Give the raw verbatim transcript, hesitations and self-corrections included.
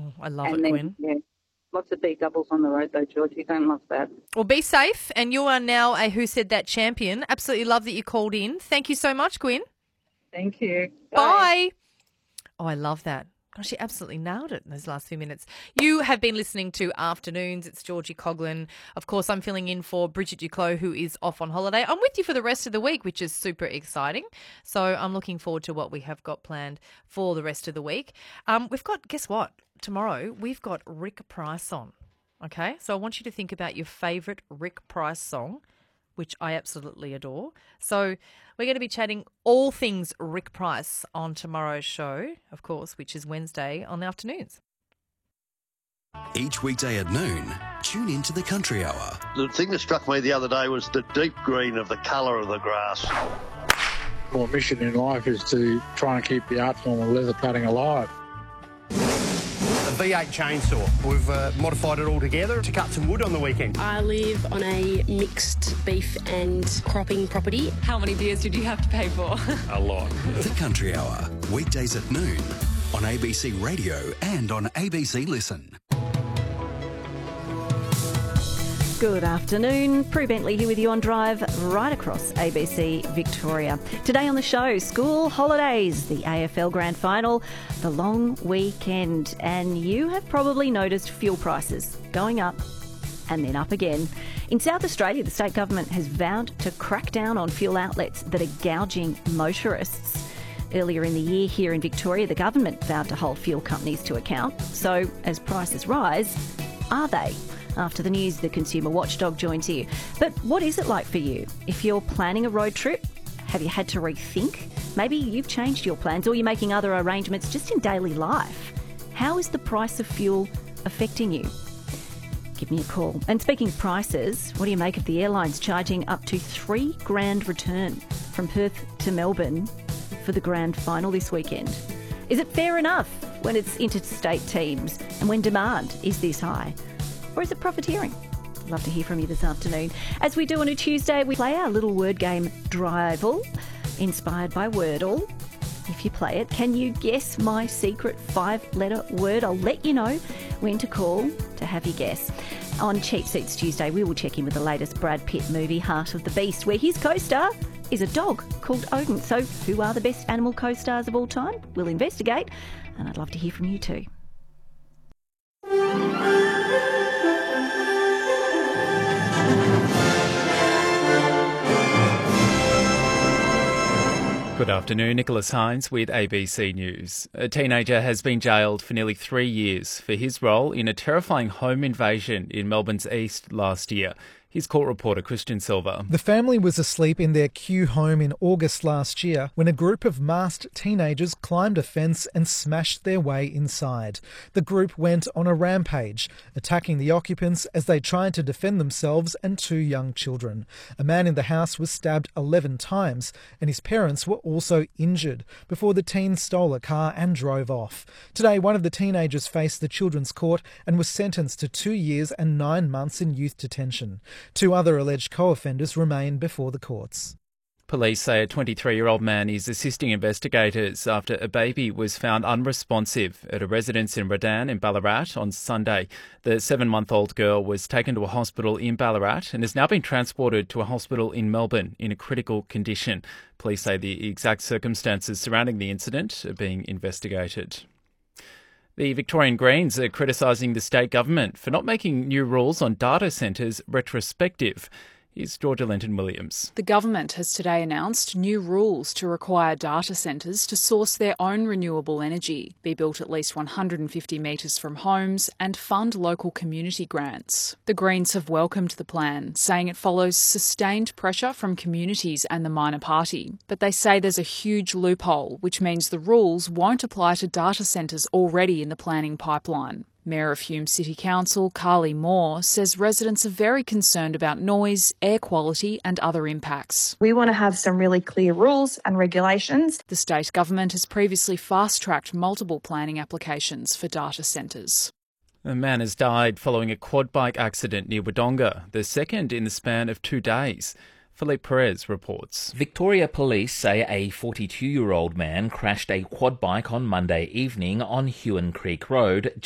Oh, I love and it, then, Gwen. Yeah, lots of beat doubles on the road though, Georgie. Don't love that. Well, be safe, and you are now a Who Said That champion. Absolutely love that you called in. Thank you so much, Gwen. Thank you. Bye. Bye. Oh, I love that. Gosh, she absolutely nailed it in those last few minutes. You have been listening to Afternoons. It's Georgie Coughlin. Of course, I'm filling in for Bridget Duclos, who is off on holiday. I'm with you for the rest of the week, which is super exciting. So I'm looking forward to what we have got planned for the rest of the week. Um, we've got, guess what? Tomorrow, we've got Rick Price on. Okay, so I want you to think about your favourite Rick Price song, which I absolutely adore. So we're going to be chatting all things Rick Price on tomorrow's show, of course, which is Wednesday on the afternoons. Each weekday at noon, tune into the Country Hour. The thing that struck me the other day was the deep green of the colour of the grass. My mission in life is to try and keep the art form of leather cutting alive. A V eight chainsaw. We've uh, modified it all together to cut some wood on the weekend. I live on a mixed beef and cropping property. How many beers did you have to pay for? A lot. The Country Hour, weekdays at noon on A B C Radio and on A B C Listen. Good afternoon. Prue Bentley here with you on Drive right across A B C Victoria. Today on the show, school holidays, the A F L Grand Final, the long weekend, and you have probably noticed fuel prices going up and then up again. In South Australia, the state government has vowed to crack down on fuel outlets that are gouging motorists. Earlier in the year here in Victoria, the government vowed to hold fuel companies to account. So as prices rise, are they? After the news, the Consumer Watchdog joins you. But what is it like for you? If you're planning a road trip, have you had to rethink? Maybe you've changed your plans or you're making other arrangements just in daily life. How is the price of fuel affecting you? Give me a call. And speaking of prices, what do you make of the airlines charging up to three grand return from Perth to Melbourne for the grand final this weekend? Is it fair enough when it's interstate teams and when demand is this high? Or is it profiteering? I'd love to hear from you this afternoon. As we do on a Tuesday, we play our little word game, Drivel, inspired by Wordle. If you play it, can you guess my secret five-letter word? I'll let you know when to call to have you guess. On Cheap Seats Tuesday, we will check in with the latest Brad Pitt movie, Heart of the Beast, where his co-star is a dog called Odin. So who are the best animal co-stars of all time? We'll investigate, and I'd love to hear from you too. Good afternoon, Nicholas Hines with A B C News. A teenager has been jailed for nearly three years for his role in a terrifying home invasion in Melbourne's east last year. Here's court reporter Christian Silva. The family was asleep in their Kew home in August last year when a group of masked teenagers climbed a fence and smashed their way inside. The group went on a rampage, attacking the occupants as they tried to defend themselves and two young children. A man in the house was stabbed eleven times and his parents were also injured before the teens stole a car and drove off. Today, one of the teenagers faced the Children's Court and was sentenced to two years and nine months in youth detention. Two other alleged co-offenders remain before the courts. Police say a twenty-three-year-old man is assisting investigators after a baby was found unresponsive at a residence in Redan in Ballarat on Sunday. The seven-month-old girl was taken to a hospital in Ballarat and has now been transported to a hospital in Melbourne in a critical condition. Police say the exact circumstances surrounding the incident are being investigated. The Victorian Greens are criticising the state government for not making new rules on data centres retrospective. Here's Georgia Lenton-Williams. The government has today announced new rules to require data centres to source their own renewable energy, be built at least one hundred fifty metres from homes and fund local community grants. The Greens have welcomed the plan, saying it follows sustained pressure from communities and the minor party. But they say there's a huge loophole, which means the rules won't apply to data centres already in the planning pipeline. Mayor of Hume City Council, Carly Moore, says residents are very concerned about noise, air quality and other impacts. We want to have some really clear rules and regulations. The state government has previously fast-tracked multiple planning applications for data centres. A man has died following a quad bike accident near Wodonga, the second in the span of two days. Philippe Perez reports. Victoria Police say a forty-two-year-old man crashed a quad bike on Monday evening on Hewan Creek Road